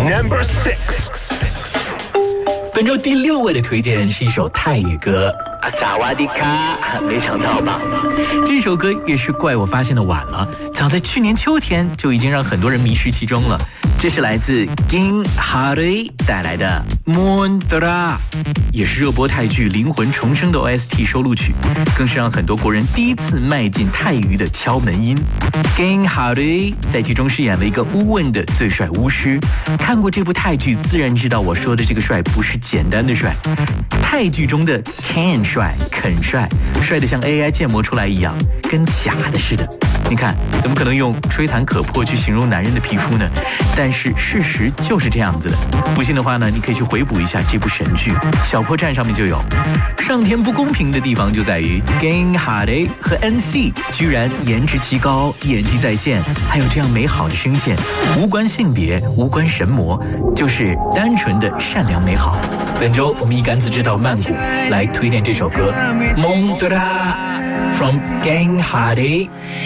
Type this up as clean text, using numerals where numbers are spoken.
Number 6。 本周第6位的推荐是一首泰语歌。 阿萨瓦迪卡，没想到吧？ 这首歌也是怪我发现的晚了，早在去年秋天就已经让很多人迷失其中了。这是来自 Ging Hari 带来的 Mundra， 也是热播泰剧《灵魂重生》的 OST 收录曲，更是让很多国人第一次迈进泰语的敲门音。Ging Hari 在剧中饰演了一个乌汶的最帅巫师，看过这部泰剧自然知道我说的这个帅不是简单的帅，泰剧中的 Ken 帅、肯帅，帅得像 AI 建模出来一样，跟假的似的。你看，怎么可能用吹弹可破去形容男人的皮肤呢？但是事实就是这样子的。不信的话呢，你可以去回补一下这部神剧，小破站上面就有。上天不公平的地方就在于 Ging Hari 和 NC 居然颜值极高，演技在线，还有这样美好的声线，无关性别，无关神魔，就是单纯的善良美好。本周我们一竿子知道曼谷来推荐这首歌 Mundra from Ging Hari。